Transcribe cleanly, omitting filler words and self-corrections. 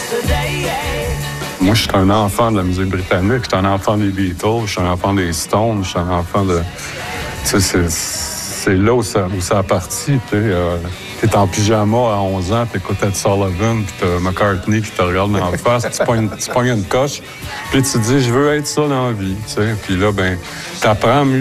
Moi, je suis un enfant de la musique britannique, je suis un enfant des Beatles, je suis un enfant des Stones, je suis un enfant de... Tu sais, c'est là où ça a parti, tu sais. T'es en pyjama à 11 ans, t'écoutes Ed Sullivan, puis t'as McCartney qui te regarde dans la face, tu pognes une coche, puis tu te dis, je veux être ça dans la vie, tu sais. Puis là, ben, t'apprends